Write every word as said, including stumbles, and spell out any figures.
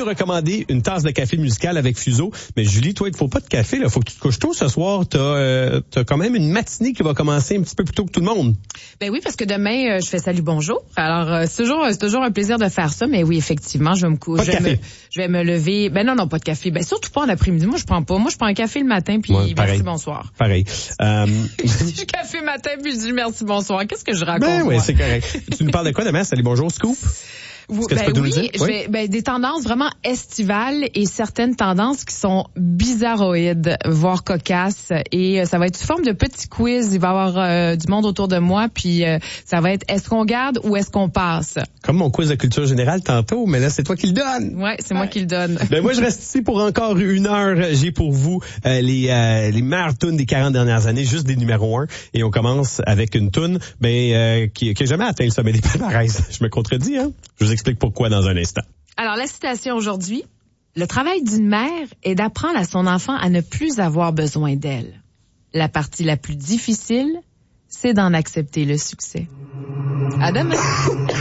nous recommander une tasse de café musical avec Fuseau. Mais Julie, toi, il ne faut pas de café, là. Faut que tu te couches tôt ce soir. T'as, euh, t'as quand même une matinée qui va commencer un petit peu plus tôt que tout le monde. Ben oui, parce que demain, euh, je fais salut bonjour. Alors, euh, c'est toujours, c'est toujours un plaisir de faire ça. Mais oui, effectivement, je vais me coucher. Pas de café. Me, je vais me lever. Ben non, non, pas de café. Ben surtout pas en après-midi. Moi, je prends pas. Moi, je prends un café le matin puis Ouais, merci, bonsoir. Pareil. Euh... je café matin puis je dis merci, bonsoir. Qu'est-ce que je raconte? Ben oui, moi? c'est correct. Tu nous parles de quoi demain? Salut bonjour, Scoop? Vous, ben ben oui, je vais, ben des tendances vraiment estivales et certaines tendances qui sont bizarroïdes, voire cocasses. Et euh, ça va être sous forme de petits quiz. Il va y avoir euh, du monde autour de moi, puis euh, ça va être est-ce qu'on garde ou est-ce qu'on passe? Comme mon quiz de culture générale tantôt, mais là, c'est toi qui le donne. Ouais, c'est ouais. moi qui le donne. Ben moi, je reste ici pour encore une heure. J'ai pour vous euh, les euh, les meilleures tunes des quarante dernières années, juste des numéros un. Et on commence avec une tune ben, euh, qui n'a jamais atteint le sommet des palmarès. Je me contredis, hein? Je vous explique pourquoi dans un instant. Alors, la citation aujourd'hui. Le travail d'une mère est d'apprendre à son enfant à ne plus avoir besoin d'elle. La partie la plus difficile, c'est d'en accepter le succès. À demain!